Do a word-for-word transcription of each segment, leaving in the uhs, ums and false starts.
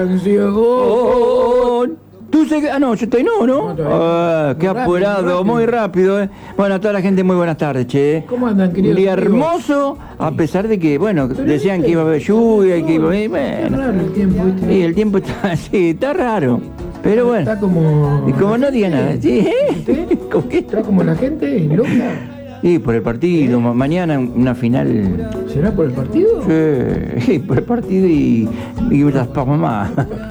canción. Tú sé que... Ah, no, yo estoy no, ¿no? No, ah, qué muy apurado, rápido, muy muy rápido, ¿eh? Bueno, a toda la gente, muy buenas tardes, che. ¿Cómo andan, Un queridos día amigos? hermoso, a pesar de que, bueno, Pero decían viste, que iba a haber lluvia y que iba a haber... Qué Bueno, raro el tiempo, ¿viste? y el tiempo está así, está raro. Pero bueno, Está como... y como no diga nada, ¿sí? ¿Usted? ¿Cómo que? ¿Está como la gente loca? Sí, por el partido, ma- mañana una final... ¿Será por el partido? Sí, por el partido y, y las pa' mamá.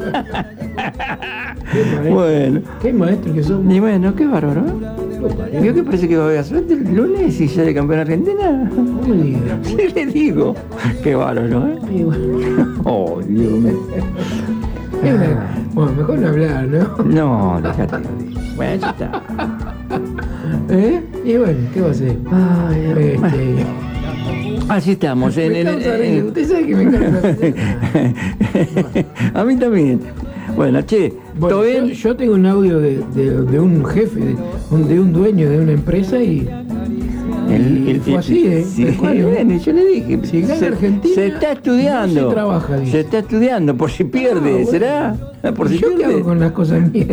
Qué maestro, Bueno, qué maestro que somos. y bueno, qué bárbaro, ¿eh? Lo parió. ¿Vio que parece que va a haber suerte el lunes y sale campeón Argentina? No me digas. Sí, le digo. Qué bárbaro, ¿eh? Y bueno, Oh, Dios mío. es una- bueno, mejor no hablar, ¿no? No, déjate. Bueno, ya está. ¿Eh? Y bueno, ¿qué va a hacer? Ay, bueno. Este, Así estamos. En, me en- causa en- reír. Usted sabe que me encanta. A mí también. Bueno, che, Bueno, ¿todo yo, bien? yo tengo un audio de, de- de un jefe, de un, de un dueño de una empresa y, y fue así, ¿eh? Sí, Tal cual, ¿eh? bueno, yo le dije. Si gana se, Argentina, se está estudiando. no se trabaja, dice. Se está estudiando, por si pierde, bueno. ¿será? Por si ¿Yo qué pierde. hago con las cosas mías?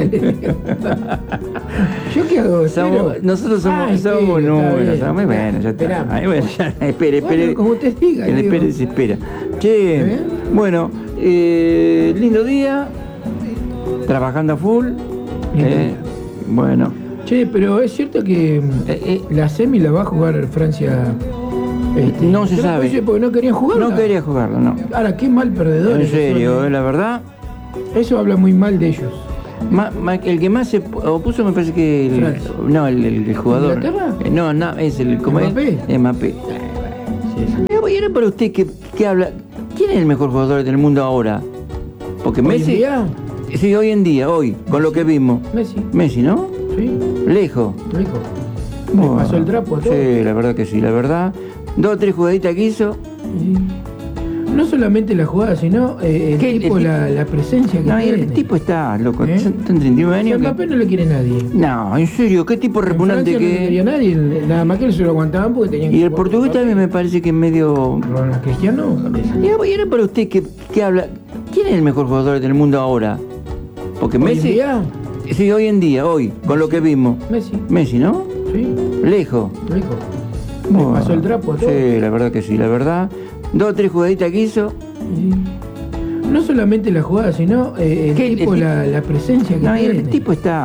¿Yo qué hago? Somos- Espero. nosotros somos, Ah, somos sí, está números, bien. somos- bueno, ya está. Esperamos. Ay, bueno, ya, espere, espere. Bueno, como usted diga, Que le digo. espere, se espera. Che, ¿Eh? bueno, eh, lindo día, trabajando a full. eh, bueno, Che, pero es cierto que eh, eh, la semi la va a jugar Francia. Este, No se yo sabe. puse porque no querían jugar. no quería jugarlo, no. Ahora, qué mal perdedor. En serio, eh, la verdad. Eso habla muy mal de ellos. Ma- ma- el que más se opuso me parece que el, Francia. no el, el- el jugador. ¿Inglaterra? Eh, no, no, es el ¿cómo es? ¿Mbappé? Mbappé. Y ahora para usted que, que habla, ¿quién es el mejor jugador del mundo ahora? Porque ¿Hoy en Messi. día? Sí, hoy en día, hoy, con lo que vimos. Messi. Messi, ¿no? Sí, Lejos. lo dijo. Le Bueno, pasó el trapo a todos. Sí, la verdad que sí, la verdad. Dos o tres jugaditas que hizo. Sí. No solamente la jugada, sino eh, el ¿Qué? tipo, El la, la presencia que No, tiene. el tipo está loco. ¿Eh? Son treinta y nueve Si años. a que- Mbappé no le quiere nadie. No, en serio, qué tipo En repugnante Francia no le que quería nadie, nada más que él se lo aguantaban porque tenían Y que el jugar portugués con también me Mbappé. parece que es medio... Ronald Cristiano. Y ahora y ahora para usted que, que habla, ¿quién es el mejor jugador del mundo ahora? Porque Hoy en Messi... día, Sí, hoy en día, hoy, con lo que vimos. Messi. Messi, ¿no? Sí, Lejos. lo dijo. Le Bueno, pasó el trapo a todos. Sí, la verdad que sí, la verdad. Dos o tres jugaditas que hizo. Sí. No solamente la jugada, sino eh, el ¿Qué? tipo, El- la, la presencia que No, tiene. el tipo está...